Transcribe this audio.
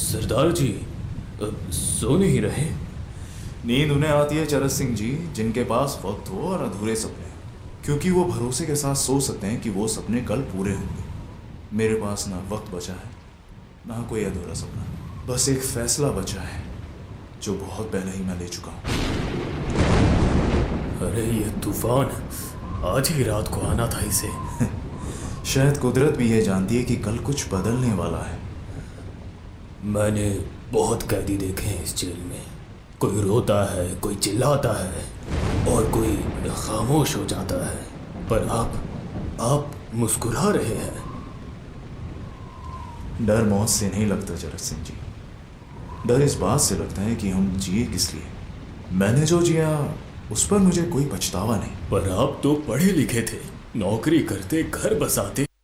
सरदार जी सो नहीं रहे? नींद उन्हें आती है चरस सिंह जी जिनके पास वक्त हो और अधूरे सपने, क्योंकि वो भरोसे के साथ सो सकते हैं कि वो सपने कल पूरे होंगे। मेरे पास ना वक्त बचा है ना कोई अधूरा सपना, बस एक फैसला बचा है जो बहुत पहले ही मैं ले चुका हूँ। अरे ये तूफान आज ही रात को आना था इसे। शायद कुदरत भी ये जानती है कि कल कुछ बदलने वाला है। मैंने बहुत कैदी देखे हैं इस जेल में। कोई रोता है, कोई चिल्लाता है और कोई खामोश हो जाता है, पर आप मुस्कुरा रहे हैं। डर मौत से नहीं लगता चरस सिंह जी, डर इस बात से लगता है कि हम जिए किस लिए। मैंने जो जिया उस पर मुझे कोई पछतावा नहीं। पर आप तो पढ़े लिखे थे, नौकरी करते, घर बसाते,